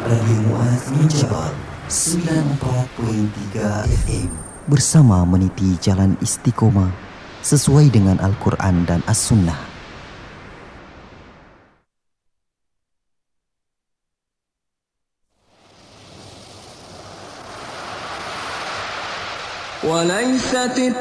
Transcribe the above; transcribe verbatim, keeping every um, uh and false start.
Radio Muaz Menjabal sembilan puluh empat perpuluhan tiga F M bersama meniti jalan istiqomah sesuai dengan Al-Quran dan As-Sunnah. وليست